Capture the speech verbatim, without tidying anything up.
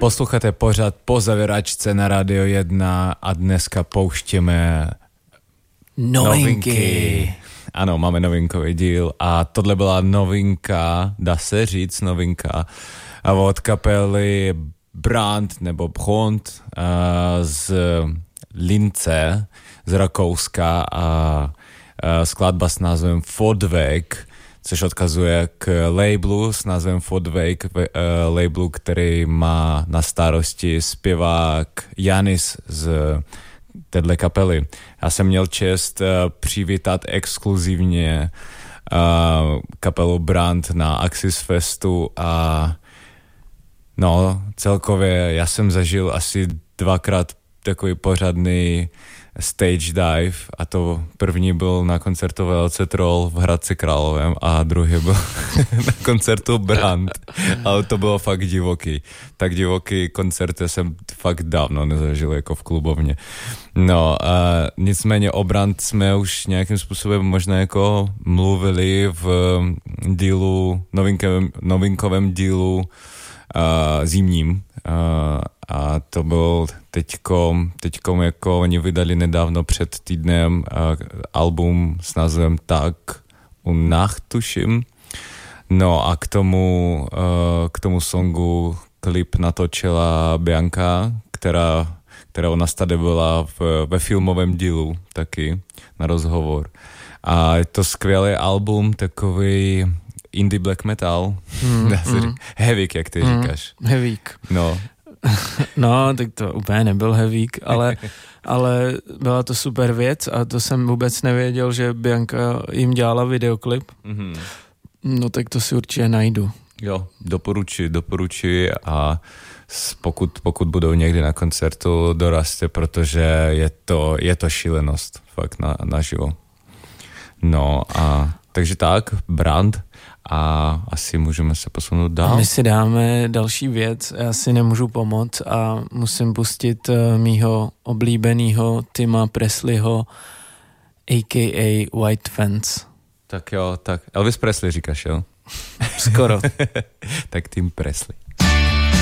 Posloucháte pořád Po zavěračce na Radio jedna a dneska pouštíme novinky. novinky. Ano, máme novinkový díl a tohle byla novinka, dá se říct novinka, od kapely Brand nebo Brand z Lince, z Rakouska a skladba s názvem Fodweg, což odkazuje k labelu s názvem Fodweg, labelu, který má na starosti zpěvák Janis z téhle kapely. Já jsem měl čest přivítat exkluzivně kapelu Brand na Axis Festu a no, celkově já jsem zažil asi dvakrát takový pořádný stage dive a to první byl na koncertu V L C Troll v Hradci Královém a druhý byl na koncertu Brand, ale to bylo fakt divoký. Tak divoký koncert jsem fakt dávno nezažil jako v klubovně. No, a nicméně o Brand jsme už nějakým způsobem možná jako mluvili v dílu, novinkovém, novinkovém dílu uh, zimním uh, a to byl teďko, teďko jako oni vydali nedávno před týdnem uh, album s názvem Tak und Nacht, tuším. No a k tomu, uh, k tomu songu klip natočila Bianca, která, která ona tady byla v, ve filmovém dílu taky na rozhovor. A je to skvělý album, takový indie black metal. Mm, mm. Heavík, jak ty mm, říkáš. Heavík. No. No, tak to úplně nebyl heavík, ale, ale byla to super věc a to jsem vůbec nevěděl, že Bianca jim dělala videoklip. Mm-hmm. No tak to si určitě najdu. Jo, doporučuji, doporučuji a pokud, pokud budou někdy na koncertu, dorazte, protože je to, je to šílenost fakt na, naživo. No a takže tak, Brand a asi můžeme se posunout dál. A my si dáme další věc, já si nemůžu pomoct a musím pustit uh, mýho oblíbenýho Tima Presleyho a k a. White Fence. Tak jo, tak Elvis Presley říkáš, jo? Skoro. Tak Tim Presley.